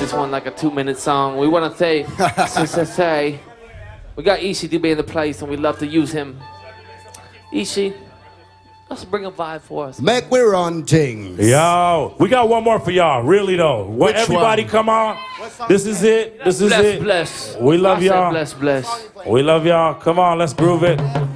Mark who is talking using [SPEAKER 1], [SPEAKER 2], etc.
[SPEAKER 1] this one like a 2-minute song. We want to say, we got Ishi-DB in the place, and we love to use him. Ishi, let's bring a vibe for us.
[SPEAKER 2] Make we run things.
[SPEAKER 3] Yo, we got one more for y'all, really though. When everybody come on, this is it. This is it.
[SPEAKER 1] Bless.
[SPEAKER 3] We love y'all.
[SPEAKER 1] Bless.
[SPEAKER 3] We love y'all. Come on, let's groove it.